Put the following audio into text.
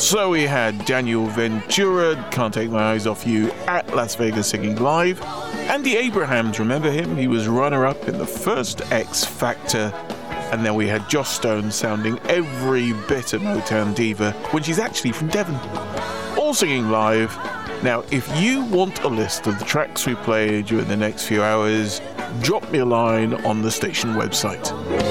So we had Daniel Ventura, Can't Take My Eyes Off You at Las Vegas singing live. Andy Abrahams, remember him? He was runner-up in the first X Factor. And then we had Joss Stone sounding every bit a Motown diva when she's actually from Devon. All singing live. Now, if you want a list of the tracks we played during the next few hours, drop me a line on the station website.